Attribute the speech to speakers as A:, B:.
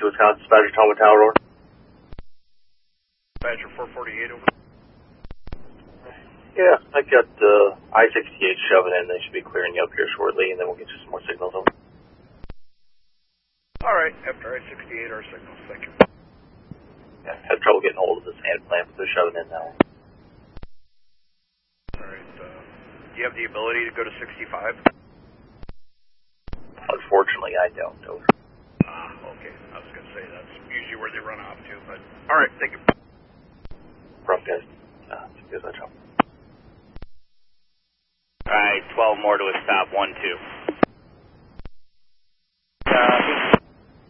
A: to Wisconsin, Badger Toma Tower, over.
B: Badger 448, over.
A: Yeah, I got I-68 shoving in. They should be clearing you up here shortly, and then we'll get you some more signals over.
B: All right, after I-68, our signals. Thank you.
A: Yeah, had trouble getting hold of this hand plant, but they're shoving in now.
B: All right, do you have the ability to go to 65?
A: Unfortunately, I don't, over.
B: Okay. I was going to say that's usually where they run off to, but all right, thank you.
A: Rough guys. Here's that job.
C: All right, 12 more to a stop, 1-2.